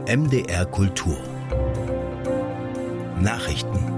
MDR Kultur Nachrichten.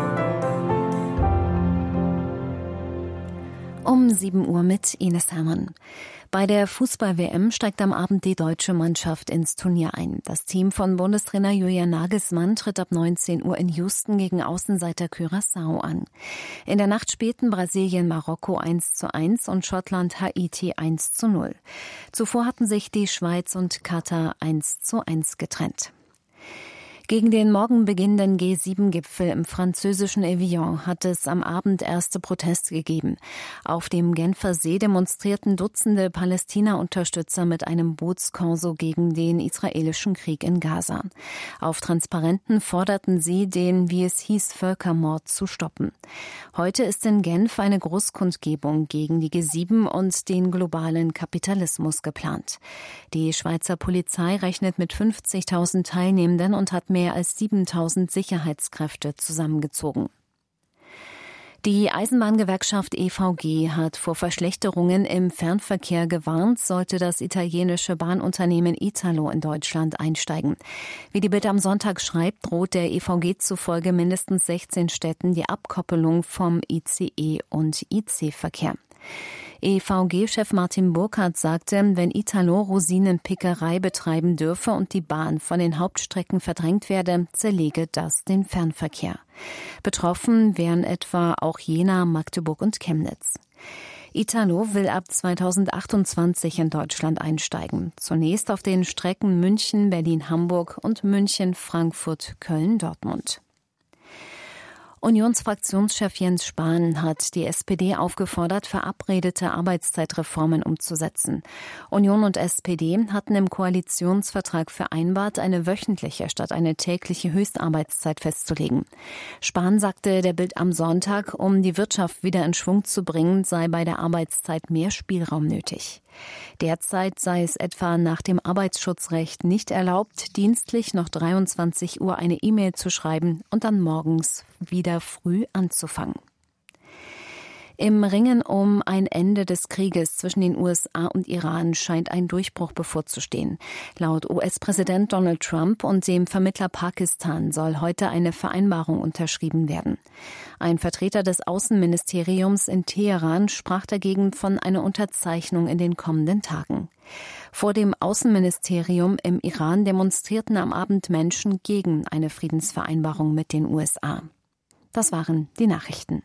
Um 7 Uhr mit Ines Hermann. Bei der Fußball-WM steigt am Abend die deutsche Mannschaft ins Turnier ein. Das Team von Bundestrainer Julian Nagelsmann tritt ab 19 Uhr in Houston gegen Außenseiter Curaçao an. In der Nacht spielten Brasilien Marokko 1:1 und Schottland Haiti 1:0. Zuvor hatten sich die Schweiz und Katar 1:1 getrennt. Gegen den morgen beginnenden G7-Gipfel im französischen Evian hat es am Abend erste Proteste gegeben. Auf dem Genfer See demonstrierten Dutzende Palästina-Unterstützer mit einem Bootskorso gegen den israelischen Krieg in Gaza. Auf Transparenten forderten sie, den, wie es hieß, Völkermord zu stoppen. Heute ist in Genf eine Großkundgebung gegen die G7 und den globalen Kapitalismus geplant. Die Schweizer Polizei rechnet mit 50.000 Teilnehmenden und hat mehr als 7.000 Sicherheitskräfte zusammengezogen. Die Eisenbahngewerkschaft EVG hat vor Verschlechterungen im Fernverkehr gewarnt, sollte das italienische Bahnunternehmen Italo in Deutschland einsteigen. Wie die Bild am Sonntag schreibt, droht der EVG zufolge mindestens 16 Städten die Abkoppelung vom ICE- und IC-Verkehr. EVG-Chef Martin Burkhardt sagte, wenn Italo Rosinenpickerei betreiben dürfe und die Bahn von den Hauptstrecken verdrängt werde, zerlege das den Fernverkehr. Betroffen wären etwa auch Jena, Magdeburg und Chemnitz. Italo will ab 2028 in Deutschland einsteigen. Zunächst auf den Strecken München, Berlin-Hamburg und München, Frankfurt, Köln-Dortmund. Unionsfraktionschef Jens Spahn hat die SPD aufgefordert, verabredete Arbeitszeitreformen umzusetzen. Union und SPD hatten im Koalitionsvertrag vereinbart, eine wöchentliche statt eine tägliche Höchstarbeitszeit festzulegen. Spahn sagte der Bild am Sonntag, um die Wirtschaft wieder in Schwung zu bringen, sei bei der Arbeitszeit mehr Spielraum nötig. Derzeit sei es etwa nach dem Arbeitsschutzrecht nicht erlaubt, dienstlich noch 23 Uhr eine E-Mail zu schreiben und dann morgens wieder früh anzufangen. Im Ringen um ein Ende des Krieges zwischen den USA und Iran scheint ein Durchbruch bevorzustehen. Laut US-Präsident Donald Trump und dem Vermittler Pakistan soll heute eine Vereinbarung unterschrieben werden. Ein Vertreter des Außenministeriums in Teheran sprach dagegen von einer Unterzeichnung in den kommenden Tagen. Vor dem Außenministerium im Iran demonstrierten am Abend Menschen gegen eine Friedensvereinbarung mit den USA. Das waren die Nachrichten.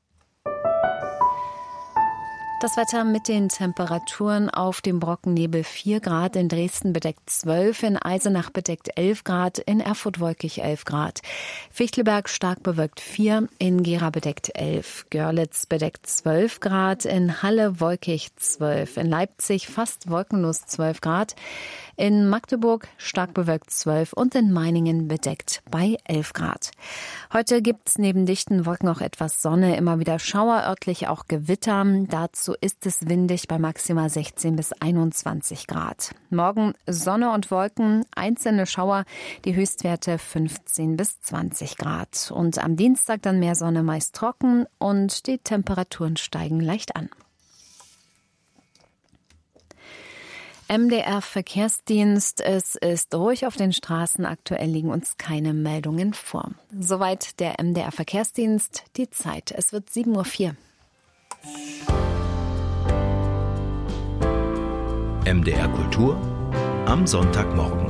Das Wetter mit den Temperaturen: auf dem Brockennebel 4 Grad, in Dresden bedeckt 12, in Eisenach bedeckt 11 Grad, in Erfurt wolkig 11 Grad. Fichtelberg stark bewölkt 4, in Gera bedeckt 11, Görlitz bedeckt 12 Grad, in Halle wolkig 12, in Leipzig fast wolkenlos 12 Grad, in Magdeburg stark bewölkt 12 und in Meiningen bedeckt bei 11 Grad. Heute gibt's neben dichten Wolken auch etwas Sonne, immer wieder Schauer, örtlich auch Gewitter. Dazu ist es windig bei maximal 16 bis 21 Grad. Morgen Sonne und Wolken, einzelne Schauer, die Höchstwerte 15 bis 20 Grad. Und am Dienstag dann mehr Sonne, meist trocken und die Temperaturen steigen leicht an. MDR Verkehrsdienst, es ist ruhig auf den Straßen, aktuell liegen uns keine Meldungen vor. Soweit der MDR Verkehrsdienst, die Zeit, es wird 7:04 Uhr. MDR Kultur am Sonntagmorgen.